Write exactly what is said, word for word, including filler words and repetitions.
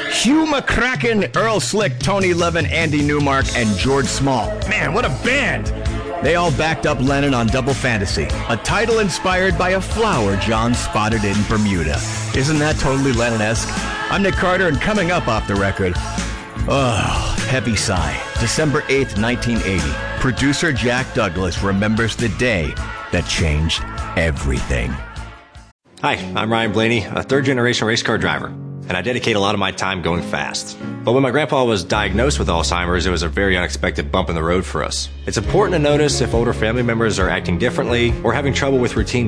Hugh McCracken, Earl Slick, Tony Levin, Andy Newmark, and George Small. Man, what a band! They all backed up Lennon on Double Fantasy, a title inspired by a flower John spotted in Bermuda. Isn't that totally Lennon-esque? I'm Nick Carter, and coming up off the record, oh, heavy sigh. December eighth, nineteen eighty. Producer Jack Douglas remembers the day that changed everything. Hi, I'm Ryan Blaney, a third-generation race car driver, and I dedicate a lot of my time going fast. But when my grandpa was diagnosed with Alzheimer's, it was a very unexpected bump in the road for us. It's important to notice if older family members are acting differently or having trouble with routine